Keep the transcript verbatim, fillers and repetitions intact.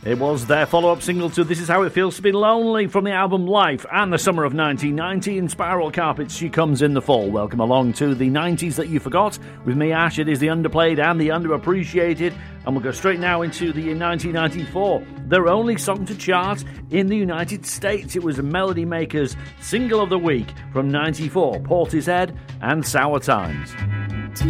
It was their follow-up single to This Is How It Feels to Be Lonely from the album Life and the summer of nineteen ninety. In Spiral Carpets, She Comes in the Fall. Welcome along to the nineties that you forgot. With me, Ash, it is the underplayed and the underappreciated. And we'll go straight now into the year nineteen ninety-four. Their only song to chart in the United States. It was Melody Maker's Single of the Week from ninety-four, Portishead and Sour Times.